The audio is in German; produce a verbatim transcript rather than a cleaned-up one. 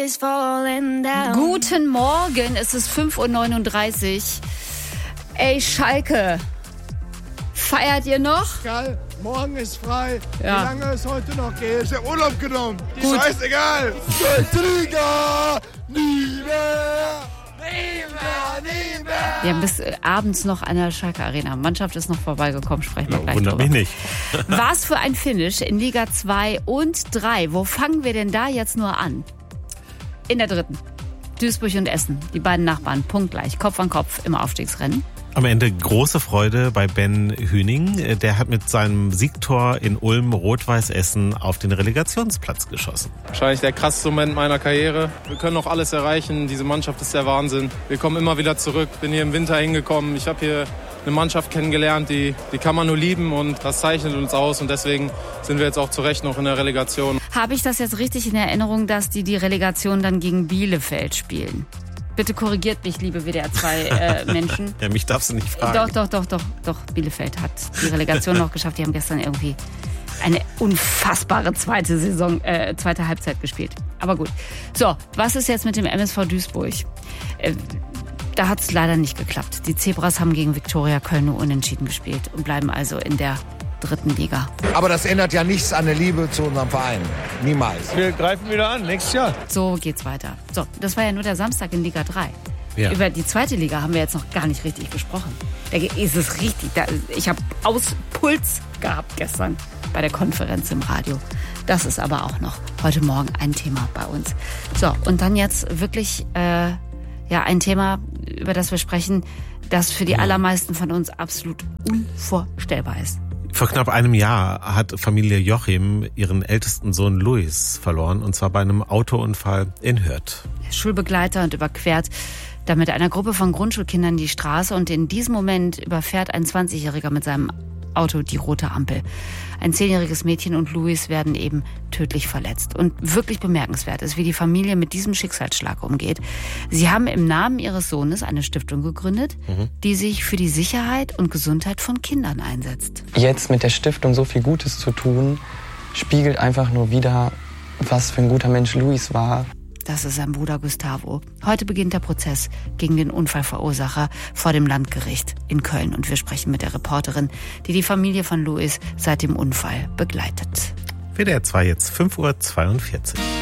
is falling down. Guten Morgen, es ist fünf Uhr neununddreißig. Ey, Schalke, feiert ihr noch? Geil, morgen ist frei. Ja. Wie lange es heute noch geht? Ich hab Urlaub genommen. Die Gut. Scheißegal. Liga, nie mehr. Nie mehr, nie mehr. Wir haben bis äh, abends noch an der Schalke Arena. Mannschaft ist noch vorbeigekommen, sprechen wir Ja, gleich wundert drüber. mich nicht. Was für ein Finish in Liga zwei und drei. Wo fangen wir denn da jetzt nur an? In der dritten. Duisburg und Essen, die beiden Nachbarn, punktgleich, Kopf an Kopf im Aufstiegsrennen. Am Ende große Freude bei Ben Hüning. Der hat mit seinem Siegtor in Ulm Rot-Weiß Essen auf den Relegationsplatz geschossen. Wahrscheinlich der krasseste Moment meiner Karriere. Wir können noch alles erreichen. Diese Mannschaft ist der Wahnsinn. Wir kommen immer wieder zurück. Bin hier im Winter hingekommen. Ich habe hier eine Mannschaft kennengelernt, die, die kann man nur lieben und das zeichnet uns aus. Und deswegen sind wir jetzt auch zu Recht noch in der Relegation. Habe ich das jetzt richtig in Erinnerung, dass die die Relegation dann gegen Bielefeld spielen? Bitte korrigiert mich, liebe W D R zwei äh, Menschen. Ja, mich darfst du nicht fragen. Doch, doch, doch, doch, doch. Bielefeld hat die Relegation noch geschafft. Die haben gestern irgendwie eine unfassbare zweite Saison, äh, zweite Halbzeit gespielt. Aber gut. So, was ist jetzt mit dem M S V Duisburg? Äh, da hat es leider nicht geklappt. Die Zebras haben gegen Viktoria Köln nur unentschieden gespielt und bleiben also in der dritten Liga. Aber das ändert ja nichts an der Liebe zu unserem Verein. Niemals. Wir greifen wieder an, nächstes Jahr. So geht's weiter. So, das war ja nur der Samstag in Liga drei. Ja. Über die zweite Liga haben wir jetzt noch gar nicht richtig gesprochen. Da ist es richtig. Da, ich habe Auspuls gehabt gestern bei der Konferenz im Radio. Das ist aber auch noch heute Morgen ein Thema bei uns. So, und dann jetzt wirklich äh, ja ein Thema, über das wir sprechen, das für die allermeisten von uns absolut unvorstellbar ist. Vor knapp einem Jahr hat Familie Joachim ihren ältesten Sohn Luis verloren, und zwar bei einem Autounfall in Hürth. Er ist Schulbegleiter und überquert da mit einer Gruppe von Grundschulkindern die Straße, und in diesem Moment überfährt ein zwanzigjähriger mit seinem Auto die rote Ampel. Ein zehnjähriges Mädchen und Luis werden eben tödlich verletzt. Und wirklich bemerkenswert ist, wie die Familie mit diesem Schicksalsschlag umgeht. Sie haben im Namen ihres Sohnes eine Stiftung gegründet, mhm. die sich für die Sicherheit und Gesundheit von Kindern einsetzt. Jetzt mit der Stiftung so viel Gutes zu tun, spiegelt einfach nur wider, was für ein guter Mensch Luis war. Das ist sein Bruder Gustavo. Heute beginnt der Prozess gegen den Unfallverursacher vor dem Landgericht in Köln. Und wir sprechen mit der Reporterin, die die Familie von Luis seit dem Unfall begleitet. W D R zwei jetzt fünf Uhr zweiundvierzig.